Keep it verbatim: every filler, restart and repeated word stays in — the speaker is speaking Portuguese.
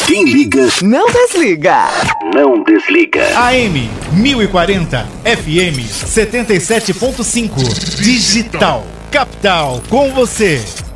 Quem liga, não desliga. Não desliga. A M mil e quarenta, F M setenta e sete ponto cinco. Digital. Capital com você.